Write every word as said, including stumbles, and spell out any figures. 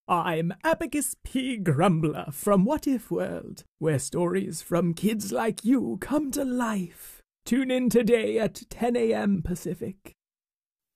I'm Abacus P. Grumbler from What If World, where stories from kids like you come to life. Tune in today at ten a.m. Pacific.